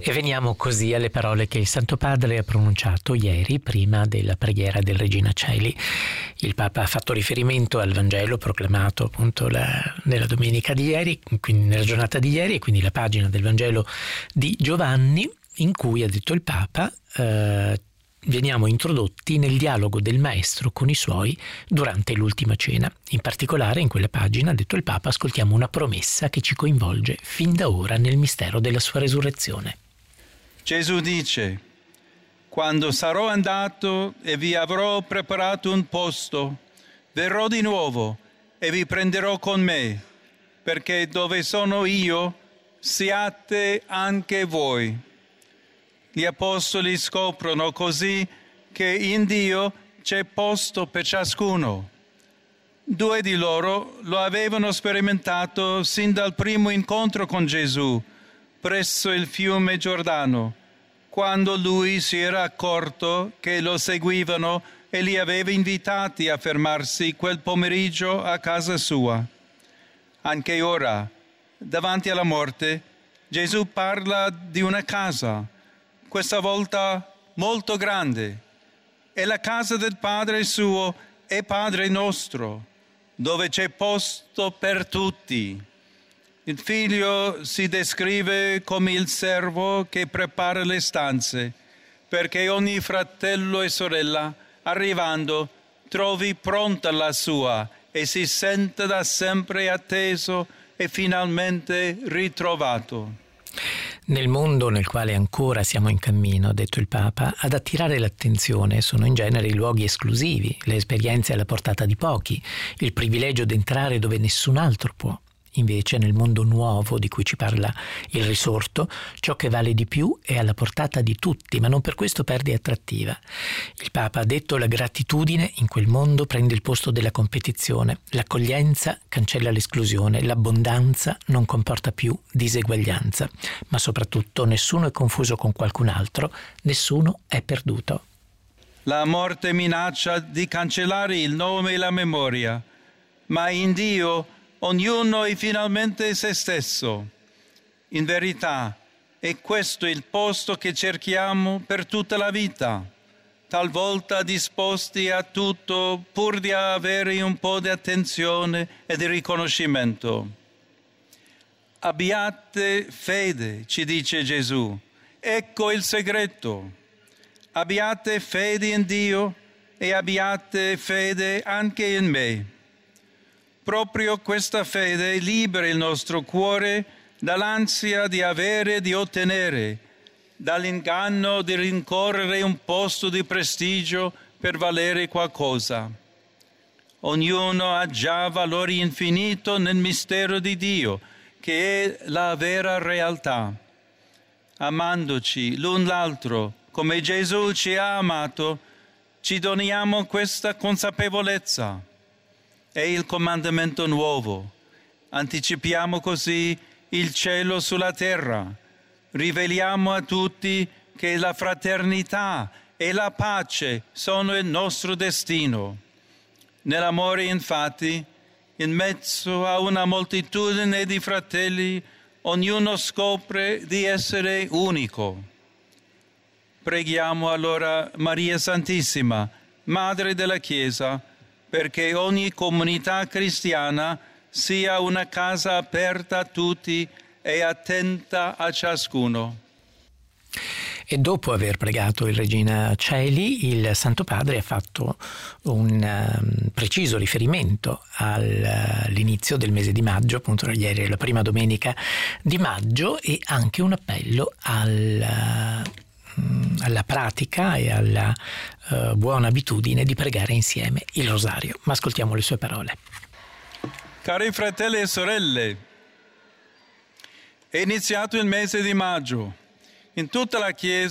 E veniamo così alle parole che il Santo Padre ha pronunciato ieri prima della preghiera del Regina Coeli. Il Papa ha fatto riferimento al Vangelo proclamato appunto nella domenica di ieri, quindi nella giornata di ieri, e quindi la pagina del Vangelo di Giovanni, in cui, ha detto il Papa, veniamo introdotti nel dialogo del Maestro con i suoi durante l'ultima cena. In particolare, in quella pagina, ha detto il Papa, ascoltiamo una promessa che ci coinvolge fin da ora nel mistero della sua resurrezione. Gesù dice: quando sarò andato e vi avrò preparato un posto, verrò di nuovo e vi prenderò con me, perché dove sono io siate anche voi. Gli apostoli scoprono così che in Dio c'è posto per ciascuno. 2 di loro lo avevano sperimentato sin dal primo incontro con Gesù presso il fiume Giordano, quando lui si era accorto che lo seguivano e li aveva invitati a fermarsi quel pomeriggio a casa sua. Anche ora, davanti alla morte, Gesù parla di una casa, questa volta molto grande. È la casa del Padre suo e Padre nostro, dove c'è posto per tutti. Il Figlio si descrive come il servo che prepara le stanze, perché ogni fratello e sorella, arrivando, trovi pronta la sua e si senta da sempre atteso e finalmente ritrovato. Nel mondo nel quale ancora siamo in cammino, ha detto il Papa, ad attirare l'attenzione sono in genere i luoghi esclusivi, le esperienze alla portata di pochi, il privilegio di entrare dove nessun altro può. Invece nel mondo nuovo di cui ci parla il Risorto, ciò che vale di più è alla portata di tutti, ma non per questo perde attrattiva. Il Papa ha detto: la gratitudine in quel mondo prende il posto della competizione, l'accoglienza cancella l'esclusione, l'abbondanza non comporta più diseguaglianza, ma soprattutto nessuno è confuso con qualcun altro, nessuno è perduto. La morte minaccia di cancellare il nome e la memoria, ma in Dio ognuno è finalmente se stesso. In verità, è questo il posto che cerchiamo per tutta la vita, talvolta disposti a tutto pur di avere un po' di attenzione e di riconoscimento. Abbiate fede, ci dice Gesù. Ecco il segreto. Abbiate fede in Dio e abbiate fede anche in me. Proprio questa fede libera il nostro cuore dall'ansia di avere e di ottenere, dall'inganno di rincorrere un posto di prestigio per valere qualcosa. Ognuno ha già valore infinito nel mistero di Dio, che è la vera realtà. Amandoci l'un l'altro come Gesù ci ha amato, ci doniamo questa consapevolezza. È il comandamento nuovo. Anticipiamo così il cielo sulla terra. Riveliamo a tutti che la fraternità e la pace sono il nostro destino. Nell'amore, infatti, in mezzo a una moltitudine di fratelli, ognuno scopre di essere unico. Preghiamo allora Maria Santissima, Madre della Chiesa, perché ogni comunità cristiana sia una casa aperta a tutti e attenta a ciascuno. E dopo aver pregato il Regina Coeli, il Santo Padre ha fatto un preciso riferimento all'inizio del mese di maggio, appunto ieri è la prima domenica di maggio, e anche un appello alla pratica e alla buona abitudine di pregare insieme il rosario. Ma ascoltiamo le sue parole. Cari fratelli e sorelle, è iniziato il mese di maggio. In tutta la Chiesa